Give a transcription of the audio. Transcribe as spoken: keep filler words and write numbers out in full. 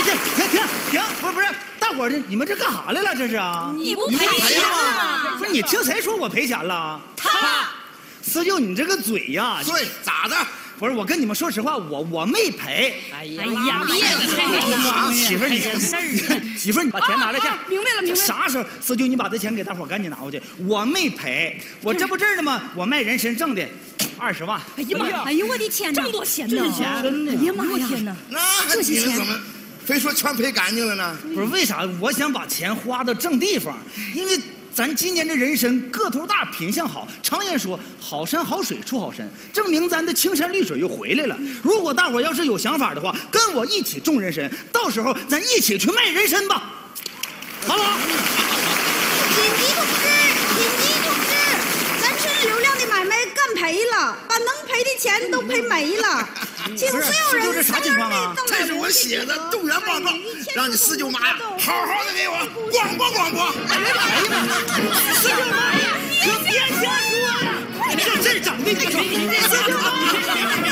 停停停停！不是不是，大伙儿这你们这干啥来了？这是啊？ 你不赔钱吗？ 不是你听谁说我赔钱了？ 他。 四舅，你这个嘴呀！ 对，咋的？ 不是，我跟你们说实话，我我没赔。 哎呀，别了，媳妇儿，你媳妇儿，你把钱拿来去。 明白了，明白了。 啥时候，四舅，你把这钱给大伙儿赶紧拿回去。我没赔，我这不这儿呢吗？我卖人参挣的二十万。 哎呀妈呀！哎呦我的天哪！这么多钱呢？ 真的。 哎呀妈呀！天哪！ 那你们怎么非说全赔干净了呢？ 不是为啥？我想把钱花到正地方，因为。咱今年这人参个头大，品相好。常言说，好山好水出好参，证明咱的青山绿水又回来了。如果大伙要是有想法的话，跟我一起种人参，到时候咱一起去卖人参吧，好不好？ 紧急通知！紧急通知！咱村流量的买卖干赔了，把能赔的钱都赔没了。请所有人啥情况啊？ 这是我写的动员报告，让你四舅妈呀好好的给我广播广播。 哎呀妈！四舅妈呀，可别瞎说了，这这长得你说，四舅妈。